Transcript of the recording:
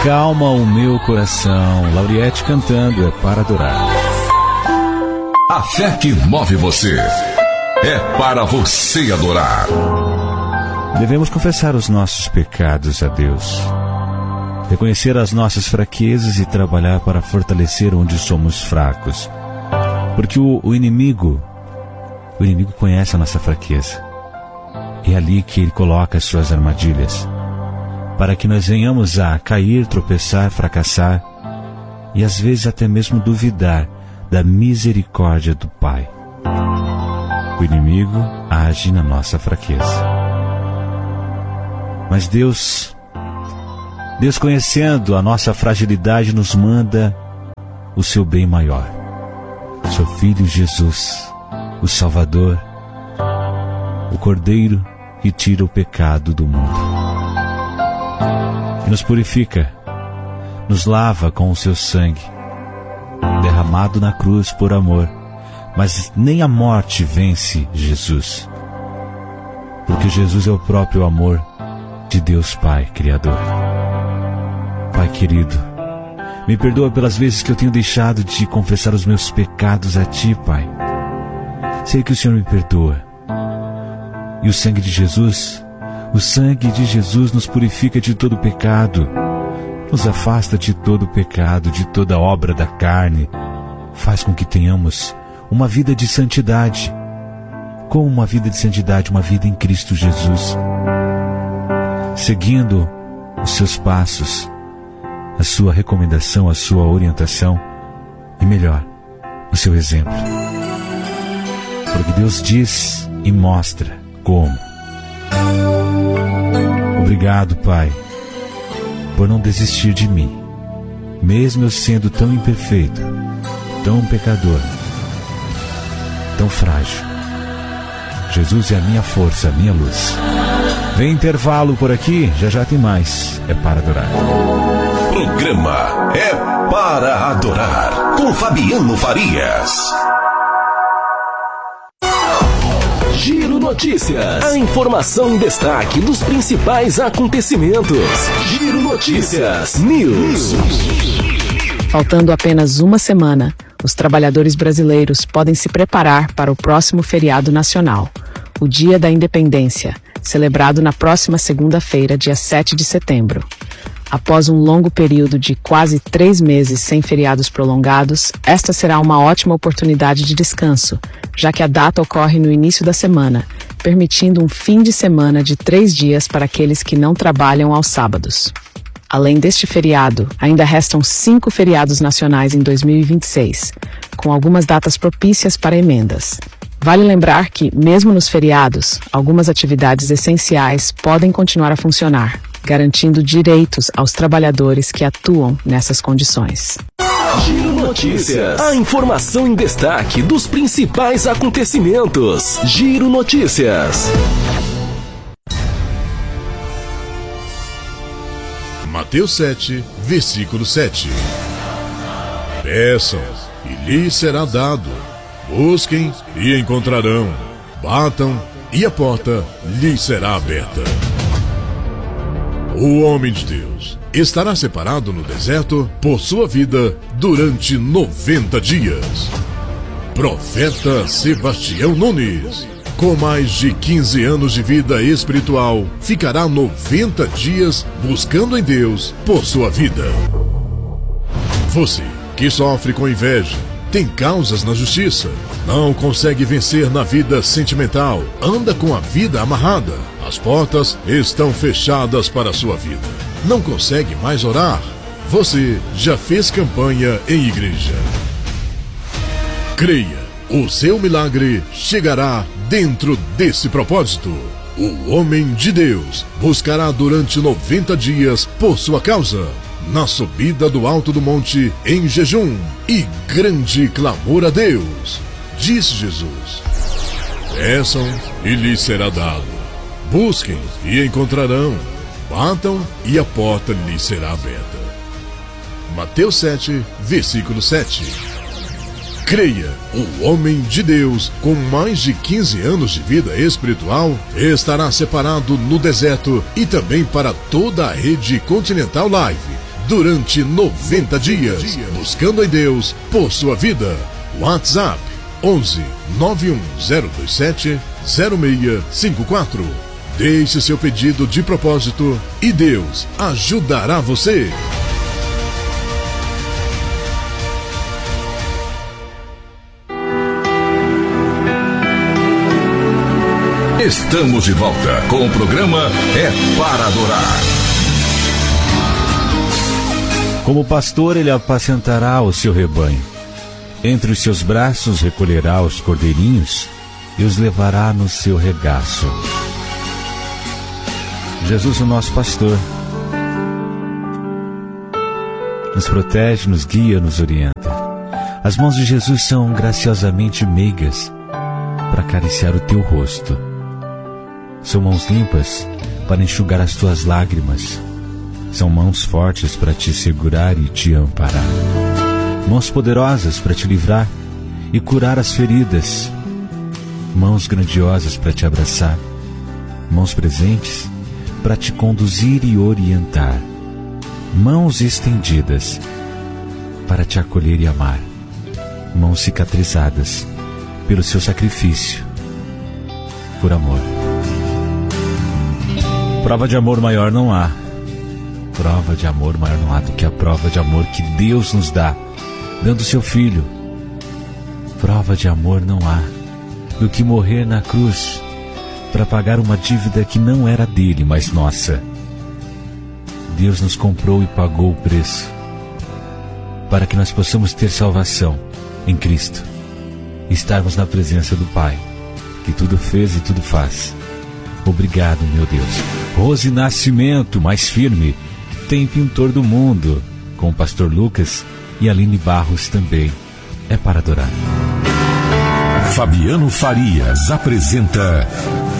acalma o meu coração. Lauriette cantando É Para Adorar. A fé que move você é para você adorar. Devemos confessar os nossos pecados a Deus, reconhecer as nossas fraquezas e trabalhar para fortalecer onde somos fracos. Porque o inimigo conhece a nossa fraqueza. É ali que ele coloca as suas armadilhas, para que nós venhamos a cair, tropeçar, fracassar e às vezes até mesmo duvidar da misericórdia do Pai. O inimigo age na nossa fraqueza. Mas Deus conhecendo a nossa fragilidade, nos manda o seu bem maior. Seu Filho Jesus, o Salvador, o Cordeiro que tira o pecado do mundo. E nos purifica, nos lava com o seu sangue, derramado na cruz por amor. Mas nem a morte vence Jesus, porque Jesus é o próprio amor de Deus Pai Criador. Pai querido, me perdoa pelas vezes que eu tenho deixado de confessar os meus pecados a Ti, Pai. Sei que o Senhor me perdoa. E o sangue de Jesus nos purifica de todo pecado, nos afasta de todo pecado, de toda obra da carne, faz com que tenhamos uma vida de santidade. Como uma vida de santidade? Uma vida em Cristo Jesus, seguindo os seus passos, a sua recomendação, a sua orientação e, melhor, o seu exemplo. Porque Deus diz e mostra como. Obrigado, Pai, por não desistir de mim, mesmo eu sendo tão imperfeito, tão pecador, tão frágil. Jesus é a minha força, a minha luz. Vem intervalo por aqui, já tem mais. É para adorar. Programa É Para Adorar, com Fabiano Farias. Giro Notícias. A informação em destaque dos principais acontecimentos. Giro Notícias News. Faltando apenas uma semana, os trabalhadores brasileiros podem se preparar para o próximo feriado nacional, o Dia da Independência, celebrado na próxima segunda-feira, dia 7 de setembro. Após um longo período de quase 3 meses sem feriados prolongados, esta será uma ótima oportunidade de descanso, já que a data ocorre no início da semana, permitindo um fim de semana de 3 dias para aqueles que não trabalham aos sábados. Além deste feriado, ainda restam 5 feriados nacionais em 2026, com algumas datas propícias para emendas. Vale lembrar que, mesmo nos feriados, algumas atividades essenciais podem continuar a funcionar, garantindo direitos aos trabalhadores que atuam nessas condições. Giro Notícias. A informação em destaque dos principais acontecimentos. Giro Notícias. Mateus 7, versículo 7. Peçam, e lhes será dado. Busquem, e encontrarão. Batam, e a porta lhes será aberta. O homem de Deus estará separado no deserto por sua vida durante 90 dias. Profeta Sebastião Nunes, com mais de 15 anos de vida espiritual, ficará 90 dias buscando em Deus por sua vida. Você que sofre com inveja, tem causas na justiça, não consegue vencer na vida sentimental, anda com a vida amarrada, as portas estão fechadas para a sua vida, não consegue mais orar, você já fez campanha em igreja. Creia, o seu milagre chegará dentro desse propósito. O homem de Deus buscará durante 90 dias por sua causa, na subida do alto do monte, em jejum e grande clamor a Deus. Disse Jesus: peçam e lhes será dado. Busquem e encontrarão. Batam e a porta lhes será aberta. Mateus 7, versículo 7. Creia, o homem de Deus, com mais de 15 anos de vida espiritual, estará separado no deserto e também para toda a rede Continental Live, durante 90 dias, buscando em Deus por sua vida. WhatsApp 11 91027 0654. Deixe seu pedido de propósito e Deus ajudará você. Estamos de volta com o programa É para Adorar. Como pastor, ele apacentará o seu rebanho. Entre os seus braços recolherá os cordeirinhos e os levará no seu regaço. Jesus, o nosso pastor, nos protege, nos guia, nos orienta. As mãos de Jesus são graciosamente meigas para acariciar o teu rosto. São mãos limpas para enxugar as tuas lágrimas. São mãos fortes para te segurar e te amparar. Mãos poderosas para te livrar e curar as feridas. Mãos grandiosas para te abraçar. Mãos presentes para te conduzir e orientar. Mãos estendidas para te acolher e amar. Mãos cicatrizadas pelo seu sacrifício, por amor. Prova de amor maior não há. Prova de amor maior não há do que a prova de amor que Deus nos dá, dando seu Filho. Prova de amor não há do que morrer na cruz para pagar uma dívida que não era dele, mas nossa. Deus nos comprou e pagou o preço para que nós possamos ter salvação em Cristo, estarmos na presença do Pai, que tudo fez e tudo faz. Obrigado, meu Deus. Rose Nascimento, mais firme, tem Pintor do Mundo, com o pastor Lucas e Aline Barros também. É para adorar. Fabiano Farias apresenta